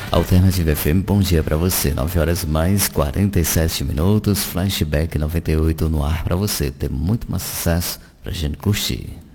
Alternativa FM, bom dia pra você. 9 horas mais 47 minutos. Flashback 98 no ar pra você. Tem muito mais sucesso pra gente curtir.